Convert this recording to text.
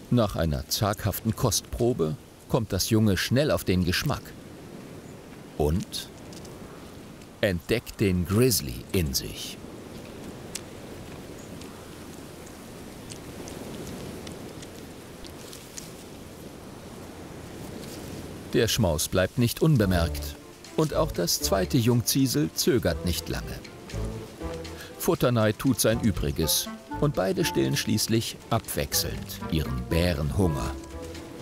Nach einer zaghaften Kostprobe kommt das Junge schnell auf den Geschmack und entdeckt den Grizzly in sich. Der Schmaus bleibt nicht unbemerkt und auch das zweite Jungziesel zögert nicht lange. Futterneid tut sein Übriges und beide stillen schließlich abwechselnd ihren Bärenhunger.